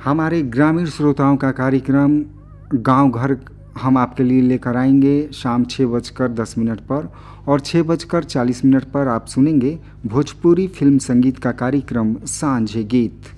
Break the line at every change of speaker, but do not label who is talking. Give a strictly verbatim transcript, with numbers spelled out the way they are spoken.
हमारे ग्रामीण श्रोताओं का कार्यक्रम गांव घर हम आपके लिए लेकर आएंगे शाम छः बजकर दस मिनट पर, और छः बजकर चालीस मिनट पर आप सुनेंगे भोजपुरी फिल्म संगीत का कार्यक्रम सांझ गीत।